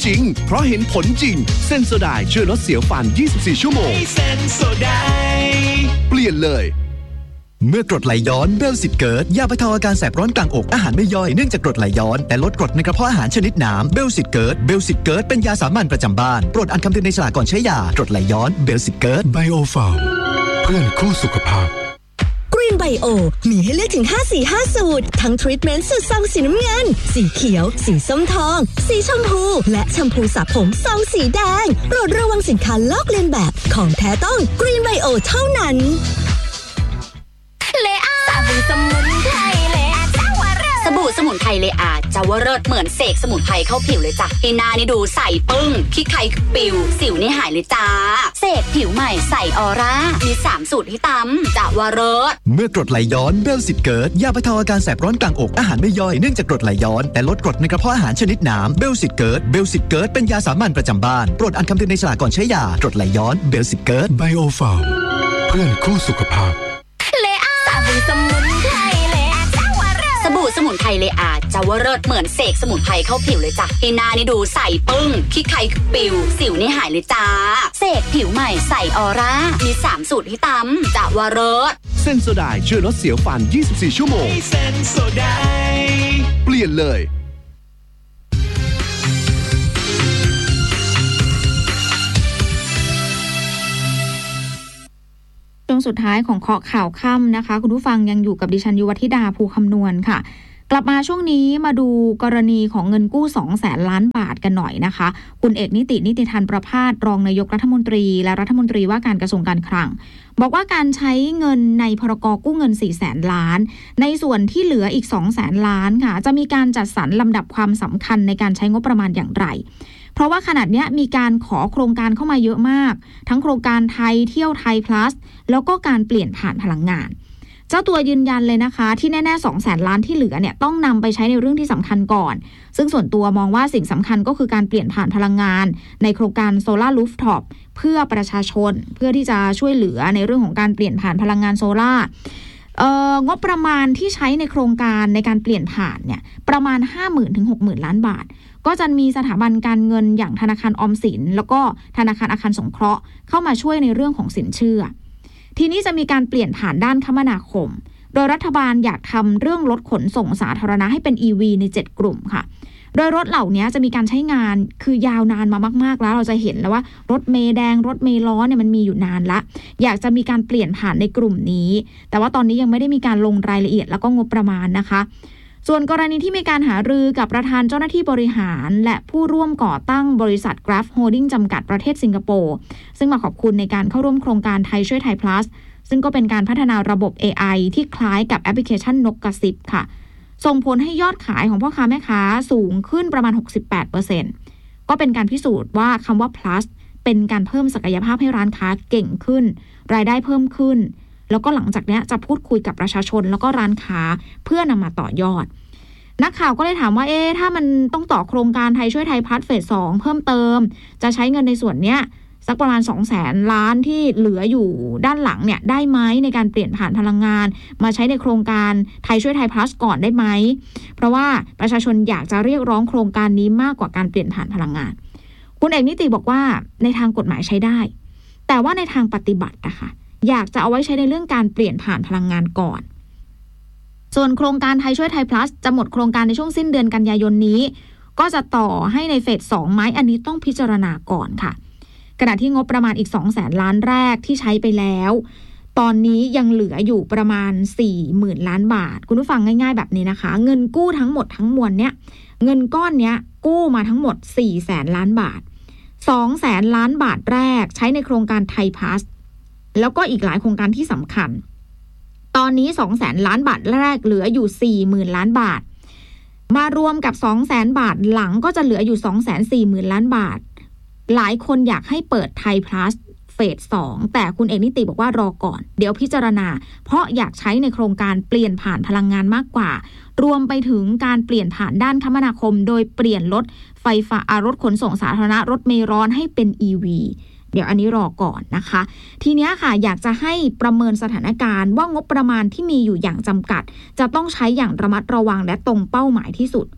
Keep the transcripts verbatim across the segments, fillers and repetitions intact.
จริงเพราะเห็นผลจริงเซนโซไดช่วยลดเสียวฟันยี่สิบสี่ชั่วโมงเซนโซไดเปลี่ยนเลยเมื่อกรดไหลย้อนเบลสิตเกิร์ตยาบรรเทาอาการแสบร้อนกลางอกอาหารไม่ย่อยเนื่องจากกรดไหลย้อนแต่ลดกรดในกระเพาะอาหารชนิดน้ำเบลสิตเกิร์ตเบลสิตเกิร์ตเป็นยาสามัญประจำบ้านโปรดอ่านคำเตือนในฉลากก่อนใช้ยากรดไหลย้อนเบลสิตเกิร์ตไบโอฟาร์มเพื่อนคู่สุขภาพกรีนไบโอมีให้เลือกถึงห้าสีห้าสูตรทั้งทรีทเมนต์สูตรซองสีน้ำเงินสีเขียวสีส้มทองสีชมพูและแชมพูสระผมซองสีแดงโปรดระวังสินค้าลอกเลียนแบบของแท้ต้องกรีนไบโอเท่านั้นเลอาสบู่สมุนไพรเลอาจาวเริศสบู่สมุนไพรเลอาจาวเริศเหมือนเสกสมุนไพรเข้าผิวเลยจ้ะให้หน้านี่ดูใสปึ้งขี้ไข่ปิวสิวนี่หายเลยจ้าเสกผิวใหม่ใสออร่ามีสามสูตรให้ตำจาวเริศเมื่อกรดไหลย้อนเบลสิตเกิร์ตยาบรรเทาอาการแสบร้อนกลางอกอาหารไม่ย่อยเนื่องจากกรดไหลย้อนแต่ลดกรดในกระเพาะอาหารชนิดน้ำเบลสิตเกิร์ตเบลสิตเกิร์ตเป็นยาสามัญประจำบ้านโปรดอ่านคำเตือนในฉลากก่อนใช้ยากรดไหลย้อนเบลสิตเกิร์ตไบโอฟาร์มเพื่อนคู่สุขภาพสมุนไพรเลอาจาวเริศสบู่สมุนไพรเลอาจาวเริศเหมือนเสกสมุนไพรเข้าผิวเลยจ้ะให้หน้านี่ดูใสปึ้งขี้ไข่ปิวสิวนี่หายเลยจ้าเสกผิวใหม่ใสออร่ามีสามสูตรให้ตำจาวเริศเซนโซไดช่วยลดเสียวฟันยี่สิบสี่ชั่วโมงเซนโซไดเปลี่ยนเลยช่วงสุดท้ายของเคาะข่าวค่ำนะคะคุณผู้ฟังยังอยู่กับดิฉันยุวธิดาภูคำนวณค่ะกลับมาช่วงนี้มาดูกรณีของเงินกู้ สองแสน ล้านบาทกันหน่อยนะคะคุณเอกนิตินิติธันประภาสรองนายกรัฐมนตรีและรัฐมนตรีว่าการกระทรวงการคลังบอกว่าการใช้เงินในพรกกู้เงิน สี่แสน ล้านในส่วนที่เหลืออีก สองแสน ล้านค่ะจะมีการจัดสรรลำดับความสำคัญในการใช้งบประมาณอย่างไรเพราะว่าขนาดนี้มีการขอโครงการเข้ามาเยอะมากทั้งโครงการไทยเที่ยวไทย plus แล้วก็การเปลี่ยนผ่านพลังงานเจ้าตัวยืนยันเลยนะคะที่แน่ๆ สองแสน ล้านที่เหลือเนี่ยต้องนำไปใช้ในเรื่องที่สำคัญก่อนซึ่งส่วนตัวมองว่าสิ่งสำคัญก็คือการเปลี่ยนผ่านพลังงานในโครงการโซลาร์รูฟท็อปเพื่อประชาชนเพื่อที่จะช่วยเหลือในเรื่องของการเปลี่ยนผ่านพลังงานโซลาร์เอ่องบประมาณที่ใช้ในโครงการในการเปลี่ยนผ่านเนี่ยประมาณ ห้าหมื่นถึงหกหมื่น ล้านบาทก็จะมีสถาบันการเงินอย่างธนาคารออมสินแล้วก็ธนาคารอาคารสงเคราะห์เข้ามาช่วยในเรื่องของสินเชื่อทีนี้จะมีการเปลี่ยนผ่านด้านคมนาคมโดยรัฐบาลอยากทำเรื่องรถขนส่งสาธารณะให้เป็น อี วี ในเจ็ดกลุ่มค่ะโดยรถเหล่านี้จะมีการใช้งานคือยาวนานมามากๆแล้วเราจะเห็นแล้วว่ารถเมล์แดงรถเมล์ล้อเนี่ยมันมีอยู่นานละอยากจะมีการเปลี่ยนผ่านในกลุ่มนี้แต่ว่าตอนนี้ยังไม่ได้มีการลงรายละเอียดแล้วก็งบประมาณนะคะส่วนกรณีที่มีการหารือกับประธานเจ้าหน้าที่บริหารและผู้ร่วมก่อตั้งบริษัท Graph Holding จำกัดประเทศสิงคโปร์ซึ่งมาขอบคุณในการเข้าร่วมโครงการไทยช่วยไทย plus ซึ่งก็เป็นการพัฒนาระบบ เอ ไอ ที่คล้ายกับแอปพลิเคชันนกกระซิบค่ะส่งผลให้ยอดขายของพ่อค้าแม่ค้าสูงขึ้นประมาณ หกสิบแปดเปอร์เซ็นต์ ก็เป็นการพิสูจน์ว่าคำว่า plus เป็นการเพิ่มศักยภาพให้ร้านค้าเก่งขึ้นรายได้เพิ่มขึ้นแล้วก็หลังจากนี้จะพูดคุยกับประชาชนแล้วก็ร้านค้าเพื่อนำมาต่อยอดนักข่าวก็เลยถามว่าเอ๊ะถ้ามันต้องต่อโครงการไทยช่วยไทยพลัสเฟสสองเพิ่มเติมจะใช้เงินในส่วนเนี้ยสักประมาณ สองแสน ล้านที่เหลืออยู่ด้านหลังเนี่ยได้ไหมในการเปลี่ยนผ่านพลังงานมาใช้ในโครงการไทยช่วยไทยพลัสก่อนได้ไหมเพราะว่าประชาชนอยากจะเรียกร้องโครงการนี้มากกว่าการเปลี่ยนผ่านพลังงานคุณเอกนิติบอกว่าในทางกฎหมายใช้ได้แต่ว่าในทางปฏิบัตินะคะอยากจะเอาไว้ใช้ในเรื่องการเปลี่ยนผ่านพลังงานก่อนส่วนโครงการไทยช่วยไทย plus จะหมดโครงการในช่วงสิ้นเดือนกันยายนนี้ก็จะต่อให้ในเฟสสองไหมอันนี้ต้องพิจารณาก่อนค่ะขณะที่งบประมาณอีก สองแสน ล้านแรกที่ใช้ไปแล้วตอนนี้ยังเหลืออยู่ประมาณ สี่หมื่น ล้านบาทคุณผู้ฟังง่ายๆแบบนี้นะคะเงินกู้ทั้งหมดทั้งมวลเนี้ยเงินก้อนเนี้ยกู้มาทั้งหมด สี่แสน ล้านบาท สองแสน ล้านบาทแรกใช้ในโครงการไทย plus แล้วก็อีกหลายโครงการที่สำคัญตอนนี้ สองแสน ล้านบาทแรกเหลืออยู่ สี่หมื่น ล้านบาทมารวมกับ สองแสน บาทหลังก็จะเหลืออยู่ สองแสนสี่หมื่น ล้านบาทหลายคนอยากให้เปิดไทย plus เฟสสองแต่คุณเอกนิติบอกว่ารอก่อนเดี๋ยวพิจารณาเพราะอยากใช้ในโครงการเปลี่ยนผ่านพลังงานมากกว่ารวมไปถึงการเปลี่ยนผ่านด้านคมนาคมโดยเปลี่ยนรถไฟฟ้ารถขนส่งสาธารณะรถเมล์ร้อนให้เป็น อี วี เดี๋ยวอันนี้รอก่อนนะคะทีนี้ค่ะอยากจะให้ประเมินสถานการณ์ว่างบประมาณที่มีอยู่อย่างจำกัดจะต้องใช้อย่างระมัดระวังและตรงเป้าหมายที่สุด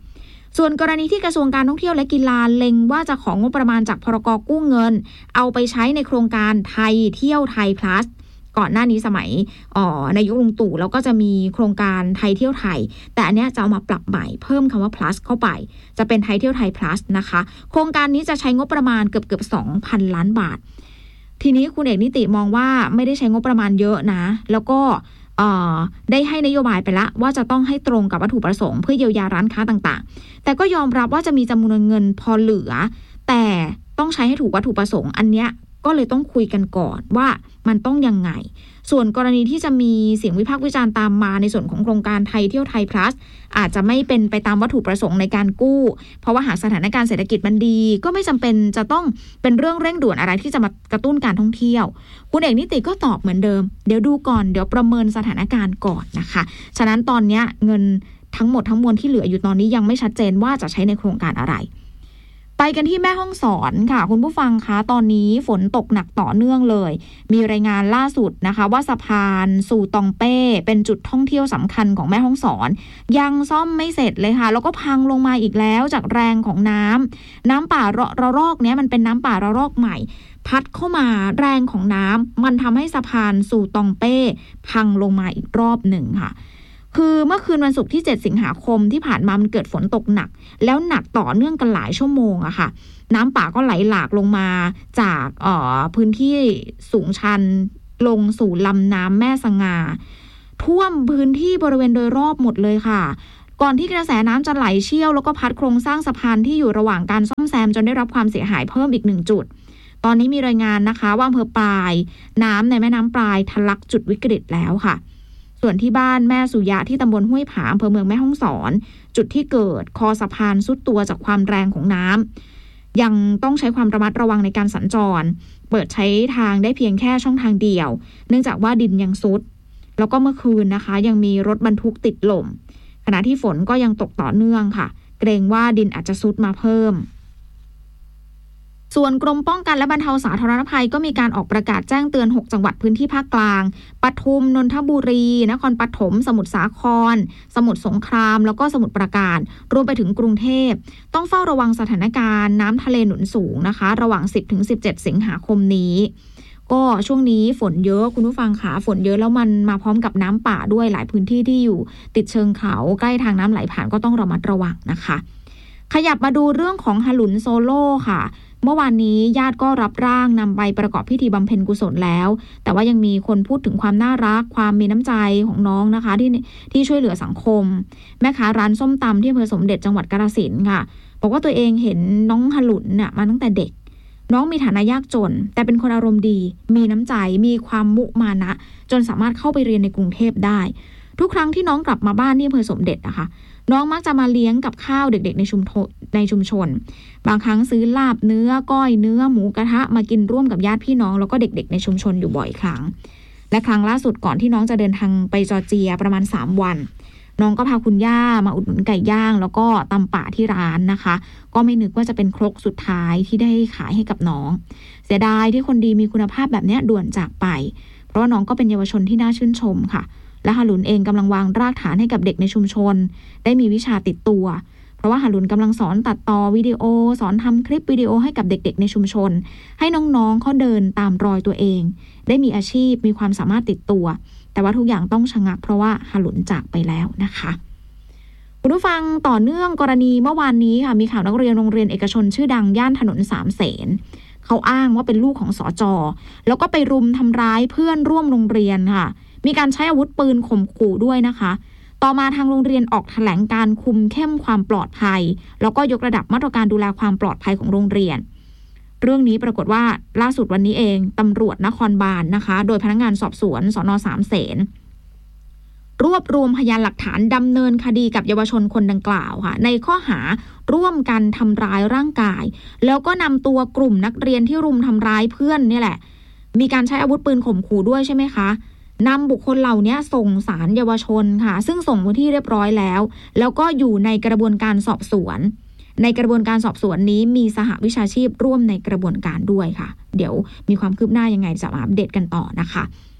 ส่วนกรณีที่กระทรวงการท่องเที่ยวและกีฬาเล็งว่าจะของงบประมาณจากพรก.กู้เงินเอาไปใช้ในโครงการไทยเที่ยวไทย plus ก่อนหน้านี้สมัยอ๋อนายกลุงตู่แล้วก็จะมีโครงการไทยเที่ยวไทยแต่อันเนี้ยจะเอามาปรับใหม่เพิ่มคำว่า plus เข้าไปจะเป็นไทยเที่ยวไทย plus นะคะโครงการนี้จะใช้งบประมาณเกือบเกือบ สองพัน ล้านบาททีนี้คุณเอกนิติมองว่าไม่ได้ใช้งบประมาณเยอะนะแล้วก็ได้ให้นโยบายไปละว่าจะต้องให้ตรงกับวัตถุประสงค์เพื่อเยียวยาร้านค้าต่างๆแต่ก็ยอมรับว่าจะมีจำนวนเงินพอเหลือแต่ต้องใช้ให้ถูกวัตถุประสงค์อันเนี้ยก็เลยต้องคุยกันก่อนว่ามันต้องยังไงส่วนกรณีที่จะมีเสียงวิพากษ์วิจารณ์ตามมาในส่วนของโครงการไทยเที่ยวไทย plus อาจจะไม่เป็นไปตามวัตถุประสงค์ในการกู้เพราะว่าหากสถานการณ์เศรษฐกิจมันดีก็ไม่จำเป็นจะต้องเป็นเรื่องเร่งด่วนอะไรที่จะมากระตุ้นการท่องเที่ยวคุณเอกนิติก็ตอบเหมือนเดิมเดี๋ยวดูก่อนเดี๋ยวประเมินสถานการณ์ก่อนนะคะฉะนั้นตอนนี้เงินทั้งหมดทั้งมวลที่เหลืออยู่ตอนนี้ยังไม่ชัดเจนว่าจะใช้ในโครงการอะไรไปกันที่แม่ฮ่องสอนค่ะคุณผู้ฟังคะตอนนี้ฝนตกหนักต่อเนื่องเลยมีรายงานล่าสุดนะคะว่าสะพานสู่ตองเป้เป็นจุดท่องเที่ยวสำคัญของแม่ฮ่องสอนยังซ่อมไม่เสร็จเลยค่ะแล้วก็พังลงมาอีกแล้วจากแรงของน้ำน้ำป่าระลอกเนี้ยมันเป็นน้ำป่าระลอกใหม่พัดเข้ามาแรงของน้ำมันทำให้สะพานสู่ตองเป้พังลงมาอีกรอบหนึ่งค่ะคือเมื่อคืนวันศุกร์ที่เจ็ดสิงหาคมที่ผ่านมามันเกิดฝนตกหนักแล้วหนักต่อเนื่องกันหลายชั่วโมงอะค่ะน้ำป่าก็ไหลหลากลงมาจากเอ่อพื้นที่สูงชันลงสู่ลำน้ำแม่สง่าท่วมพื้นที่บริเวณโดยรอบหมดเลยค่ะก่อนที่กระแสน้ำจะไหลเชี่ยวแล้วก็พัดโครงสร้างสะพานที่อยู่ระหว่างการซ่อมแซมจนได้รับความเสียหายเพิ่มอีกหนึ่งจุดตอนนี้มีรายงานนะคะว่าอำเภอปลายน้ำในแม่น้ำปลายทะลักจุดวิกฤตแล้วค่ะส่วนที่บ้านแม่สุยะที่ตำบลห้วยผาอำเภอเมืองแม่ฮ่องสอนจุดที่เกิดคอสะพานซุดตัวจากความแรงของน้ำยังต้องใช้ความระมัดระวังในการสัญจรเปิดใช้ทางได้เพียงแค่ช่องทางเดียวเนื่องจากว่าดินยังซุดแล้วก็เมื่อคืนนะคะยังมีรถบรรทุกติดลมขณะที่ฝนก็ยังตกต่อเนื่องค่ะเกรงว่าดินอาจจะซุดมาเพิ่มส่วนกรมป้องกันและบรรเทาสาธารณภัยก็มีการออกประกาศแจ้งเตือนหกจังหวัดพื้นที่ภาคกลางปทุมนนทบุรีนครปฐมสมุทรสาครสมุทรสงครามแล้วก็สมุทรปราการรวมไปถึงกรุงเทพต้องเฝ้าระวังสถานการณ์น้ำทะเลหนุนสูงนะคะระหว่าง สิบถึงสิบเจ็ด สิงหาคมนี้ก็ช่วงนี้ฝนเยอะคุณผู้ฟังค่ะฝนเยอะแล้วมันมาพร้อมกับน้ำป่าด้วยหลายพื้นที่ที่อยู่ติดเชิงเขาใกล้ทางน้ำไหลผ่านก็ต้องระมัดระวังนะคะขยับมาดูเรื่องของฮาลุนโซโล่ค่ะเมื่อวานนี้ญาติก็รับร่างนำไปประกอบพิธีบำเพ็ญกุศลแล้วแต่ว่ายังมีคนพูดถึงความน่ารักความมีน้ำใจของน้องนะคะที่ที่ช่วยเหลือสังคมแม่ค้าร้านส้มตำที่อำเภอสมเด็จจังหวัดกาฬสินธุ์ค่ะบอกว่าตัวเองเห็นน้องฮาลุนเนี่ยมาตั้งแต่เด็กน้องมีฐานะยากจนแต่เป็นคนอารมณ์ดีมีน้ำใจมีความมุมานะจนสามารถเข้าไปเรียนในกรุงเทพได้ทุกครั้งที่น้องกลับมาบ้านที่อำเภอสมเด็จนะคะน้องมักจะมาเลี้ยงกับข้าวเด็กๆในชุมชนในชุมชนบางครั้งซื้อลาบเนื้อก้อยเนื้อหมูกระทะมากินร่วมกับญาติพี่น้องแล้วก็เด็กๆในชุมชนอยู่บ่อยครั้งและครั้งล่าสุดก่อนที่น้องจะเดินทางไปจอร์เจียประมาณสามวันน้องก็พาคุณย่ามาอุดหนุนไก่ย่างแล้วก็ตำป่าที่ร้านนะคะก็ไม่นึกว่าจะเป็นครกสุดท้ายที่ได้ขายให้กับน้องเสียดายที่คนดีมีคุณภาพแบบนี้ด่วนจากไปเพราะว่าน้องก็เป็นเยาวชนที่น่าชื่นชมค่ะและฮาลุนเองกำลังวางรากฐานให้กับเด็กในชุมชนได้มีวิชาติดตัวเพราะว่าฮาลุนกำลังสอนตัดต่อวิดีโอสอนทำคลิปวิดีโอให้กับเด็กๆในชุมชนให้น้องๆเขาเดินตามรอยตัวเองได้มีอาชีพมีความสามารถติดตัวแต่ว่าทุกอย่างต้องชะงักเพราะว่าฮาลุนจากไปแล้วนะคะคุณผู้ฟังต่อเนื่องกรณีเมื่อวานนี้ค่ะมีข่าวนักเรียนโรงเรียนเอกชนชื่อดังย่านถนนสามเสนเขาอ้างว่าเป็นลูกของสจ.แล้วก็ไปรุมทำร้ายเพื่อนร่วมโรงเรียนค่ะมีการใช้อาวุธปืนข่มขู่ด้วยนะคะต่อมาทางโรงเรียนออกแถลงการคุมเข้มความปลอดภัยแล้วก็ยกระดับมาตรการดูแลความปลอดภัยของโรงเรียนเรื่องนี้ปรากฏว่าล่าสุดวันนี้เองตำรวจนครบาล นะคะโดยพนักงานสอบสวนสน.สามเสนรวบรวมพยานหลักฐานดำเนินคดีกับเยาวชนคนดังกล่าวค่ะในข้อหาร่วมกันทำร้ายร่างกายแล้วก็นำตัวกลุ่มนักเรียนที่รุมทำร้ายเพื่อนนี่แหละมีการใช้อาวุธปืนข่มขู่ด้วยใช่ไหมคะนำบุคคลเหล่านี้ส่งศาลเยาวชนค่ะซึ่งส่งมาที่เรียบร้อยแล้วแล้วก็อยู่ในกระบวนการสอบสวนในกระบวนการสอบสวนนี้มีสหวิชาชีพร่วมในกระบวนการด้วยค่ะเดี๋ยวมีความคืบหน้ายังไงจะมาอัปเดตกันต่อนะคะ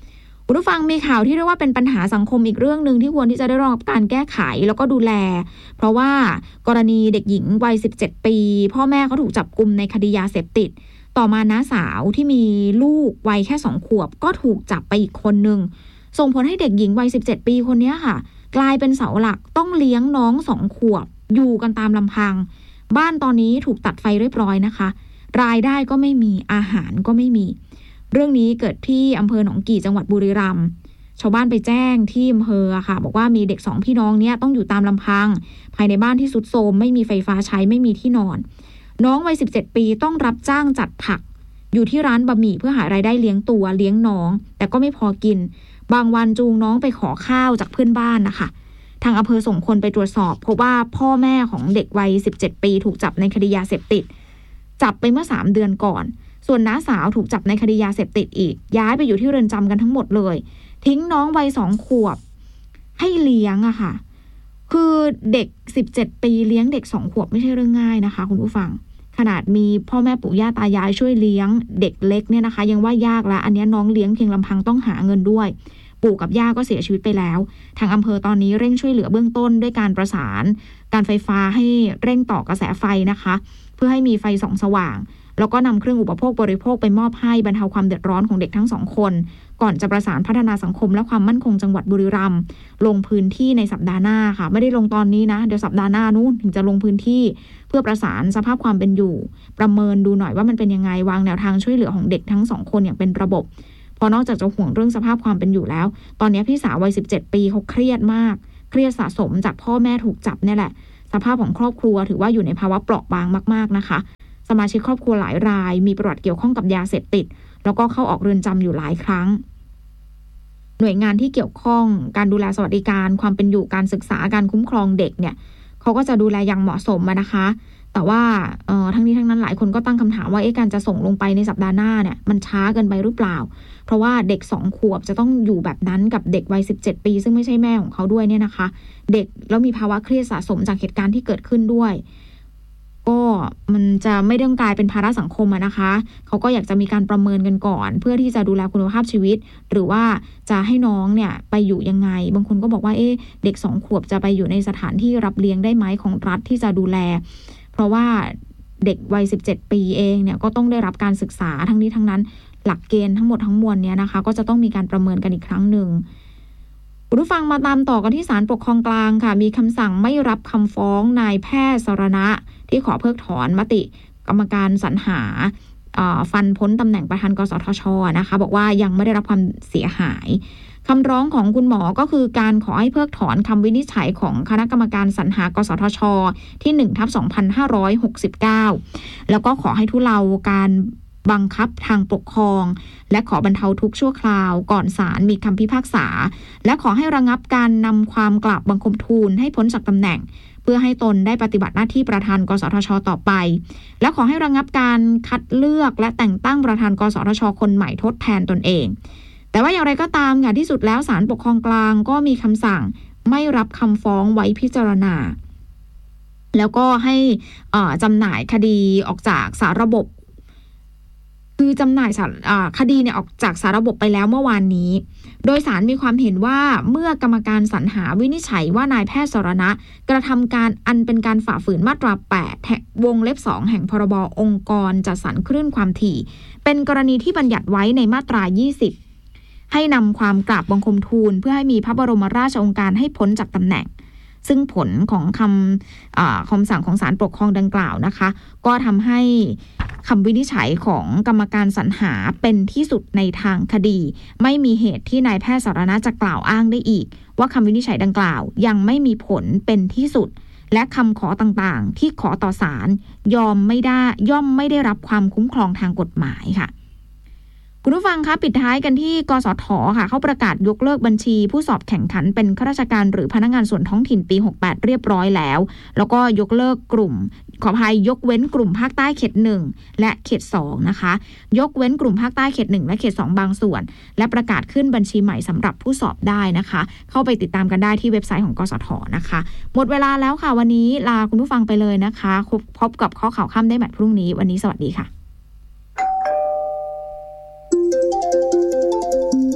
คุณผู้ฟังมีข่าวที่เรียกว่าเป็นปัญหาสังคมอีกเรื่องนึงที่ควรที่จะได้รับการแก้ไขแล้วก็ดูแลเพราะว่ากรณีเด็กหญิงวัยสิบเจ็ดปีพ่อแม่เขาถูกจับกุมในคดียาเสพติดต่อมาน้าสาวที่มีลูกวัยแค่สองขวบก็ถูกจับไปอีกคนนึงส่งผลให้เด็กหญิงวัยสิบเจ็ดปีคนนี้ค่ะกลายเป็นเสาหลักต้องเลี้ยงน้องสองขวบอยู่กันตามลำพังบ้านตอนนี้ถูกตัดไฟเรียบร้อยนะคะรายได้ก็ไม่มีอาหารก็ไม่มีเรื่องนี้เกิดที่อำเภอหนองกี่จังหวัดบุรีรัมย์ชาวบ้านไปแจ้งที่อำเภอค่ะบอกว่ามีเด็กสองพี่น้องเนี่ยต้องอยู่ตามลำพังภายในบ้านที่ทรุดโทรมไม่มีไฟฟ้าใช้ไม่มีที่นอนน้องวัยสิบเจ็ดปีต้องรับจ้างจัดผักอยู่ที่ร้านบะหมี่เพื่อหารายได้เลี้ยงตัวเลี้ยงน้องแต่ก็ไม่พอกินบางวันจูงน้องไปขอข้าวจากเพื่อนบ้านนะคะทางอำเภอส่งคนไปตรวจสอบพบว่าพ่อแม่ของเด็กวัยสิบเจ็ดปีถูกจับในคดียาเสพติดจับไปเมื่อสามเดือนก่อนส่วนน้าสาวถูกจับในคดียาเสพติดอีกย้ายไปอยู่ที่เรือนจำกันทั้งหมดเลยทิ้งน้องวัยสองขวบให้เลี้ยงอะค่ะคือเด็กสิบเจ็ดปีเลี้ยงเด็กสองขวบไม่ใช่เรื่องง่ายนะคะคุณผู้ฟังขนาดมีพ่อแม่ปู่ย่าตายายช่วยเลี้ยงเด็กเล็กเนี่ยนะคะยังว่ายากแล้วอันนี้น้องเลี้ยงเพียงลำพังต้องหาเงินด้วยปู่กับย่าก็เสียชีวิตไปแล้วทางอำเภอตอนนี้เร่งช่วยเหลือเบื้องต้นด้วยการประสานการไฟฟ้าให้เร่งต่อกระแสไฟนะคะเพื่อให้มีไฟส่องสว่างแล้วก็นำเครื่องอุปโภคบริโภคไปมอบให้บรรเทาความเดือดร้อนของเด็กทั้งสองคนก่อนจะประสานพัฒนาสังคมและความมั่นคงจังหวัดบุรีรัมย์ลงพื้นที่ในสัปดาห์หน้าค่ะไม่ได้ลงตอนนี้นะเดี๋ยวสัปดาห์หน้านู้นถึงจะลงพื้นที่เพื่อประสานสภาพความเป็นอยู่ประเมินดูหน่อยว่ามันเป็นยังไงวางแนวทางช่วยเหลือของเด็กทั้งสองคนอย่างเป็นระบบพอนอกจากจะห่วงเรื่องสภาพความเป็นอยู่แล้วตอนนี้พี่สาววัยสิบเจ็ดปีเขาเครียดมากเครียดสะสมจากพ่อแม่ถูกจับนี่แหละสภาพของครอบครัวถือว่าอยู่ในภาวะเปราะบางมากๆนะคะสมาชิกครอบครัวหลายรายมีประวัติเกี่ยวข้องกับยาเสพติดแล้วก็เข้าออกเรือนจำอยู่หลายครั้งหน่วยงานที่เกี่ยวข้องการดูแลสวัสดิการความเป็นอยู่การศึกษาการคุ้มครองเด็กเนี่ยเขาก็จะดูแลอย่างเหมาะสมนะคะแต่ว่าเอ่อทั้งนี้ทั้งนั้นหลายคนก็ตั้งคำถามว่าเอ๊ะการจะส่งลงไปในสัปดาห์หน้าเนี่ยมันช้าเกินไปหรือเปล่าเพราะว่าเด็กสองขวบจะต้องอยู่แบบนั้นกับเด็กวัยสิบเจ็ดปีซึ่งไม่ใช่แม่ของเขาด้วยเนี่ยนะคะเด็กแล้วมีภาวะเครียดสะสมจากเหตุการณ์ที่เกิดขึ้นด้วยก็มันจะไม่ต้องกลายเป็นภาระสังคมอะนะคะเขาก็อยากจะมีการประเมินกันก่อนเพื่อที่จะดูแลคุณภาพชีวิตหรือว่าจะให้น้องเนี่ยไปอยู่ยังไงบางคนก็บอกว่าเอ๊ะเด็กสองขวบจะไปอยู่ในสถานที่รับเลี้ยงได้ไหมของรัฐที่จะดูแลเพราะว่าเด็กวัยสิบเจ็ดปีเองเนี่ยก็ต้องได้รับการศึกษาทั้งนี้ทั้งนั้นหลักเกณฑ์ทั้งหมดทั้งมวลเนี่ยนะคะก็จะต้องมีการประเมินกันอีกครั้งหนึ่งคุณผู้ฟังมาตามต่อกันที่ศาลปกครองกลางค่ะมีคำสั่งไม่รับคำฟ้องนายแพทย์สรณะที่ขอเพิกถอนมติกรรมการสรรหาฟันพ้นตำแหน่งประธานกสทช.นะคะบอกว่ายังไม่ได้รับความเสียหายคำร้องของคุณหมอก็คือการขอให้เพิกถอนคำวินิจฉัยของคณะกรรมการสรรหากสทช.ที่ หนึ่งทับสองพันห้าร้อยหกสิบเก้า แล้วก็ขอให้ทุเลาการบังคับทางปกครองและขอบรรเทาทุกข์ชั่วคราวก่อนศาลมีคำพิพากษาและขอให้ระงับการนำความกราบบังคมทูลให้พ้นจากตำแหน่งเพื่อให้ตนได้ปฏิบัติหน้าที่ประธานกสทช.ต่อไปและขอให้ระงับการคัดเลือกและแต่งตั้งประธานกสทช.คนใหม่ทดแทนตนเองแต่ว่าอย่างไรก็ตามค่ะที่สุดแล้วศาลปกครองกลางก็มีคำสั่งไม่รับคำฟ้องไว้พิจารณาแล้วก็ให้จำหน่ายคดีออกจากสารระบบคือจำหน่ายคดีเนี่ยออกจากสารระบบไปแล้วเมื่อวานนี้โดยศาลมีความเห็นว่าเมื่อกรรมการสรรหาวินิจฉัยว่านายแพทย์สรณะกระทำการอันเป็นการฝ่าฝืนมาตราแปดวงเล็บสองแห่งพรบองค์กรจัดสรรคลื่นความถี่เป็นกรณีที่บัญญัติไว้ในมาตรายี่สิบให้นำความกราบบังคมทูลเพื่อให้มีพระบรมราชโองการให้พ้นจากตำแหน่งซึ่งผลของคำคำสั่งของศาลปกครองดังกล่าวนะคะก็ทำให้คำวินิจฉัยของกรรมการสรรหาเป็นที่สุดในทางคดีไม่มีเหตุที่นายแพทย์สรณะจะกล่าวอ้างได้อีกว่าคำวินิจฉัยดังกล่าวยังไม่มีผลเป็นที่สุดและคำขอต่างๆที่ขอต่อศาลยอมไม่ได้ย่อมไม่ได้รับความคุ้มครองทางกฎหมายค่ะคุณผู้ฟังคะปิดท้ายกันที่กสทค่ะเขาประกาศยกเลิกบัญชีผู้สอบแข่งขันเป็นข้าราชการหรือพนักงานส่วนท้องถิ่นปีหกสิบแปดเรียบร้อยแล้วแล้วก็ยกเลิกกลุ่มขออภัยยกเว้นกลุ่มภาคใต้เขตหนึ่งและเขตสองนะคะยกเว้นกลุ่มภาคใต้เขตหนึ่งและเขตสองบางส่วนและประกาศขึ้นบัญชีใหม่สำหรับผู้สอบได้นะคะเข้าไปติดตามกันได้ที่เว็บไซต์ของกสทนะคะหมดเวลาแล้วค่ะวันนี้ลาคุณผู้ฟังไปเลยนะคะพบกับข้อข่าวค่ำได้ใหม่พรุ่งนี้วันนี้สวัสดีค่ะย่อโล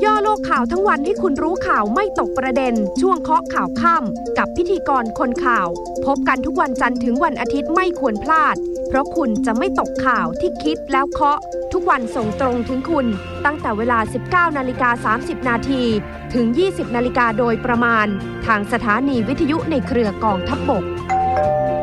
ข่าวทั้งวันให้คุณรู้ข่าวไม่ตกประเด็นช่วงเคาะข่าวค่ำกับพิธีกรคนข่าวพบกันทุกวันจันทร์ถึงวันอาทิตย์ไม่ควรพลาดเพราะคุณจะไม่ตกข่าวที่คิดแล้วเคาะทุกวันส่งตรงถึงคุณตั้งแต่เวลา สิบเก้านาฬิกาสามสิบนาทีถึง ยี่สิบนาฬิกาโดยประมาณทางสถานีวิทยุในเครือกองทัพบก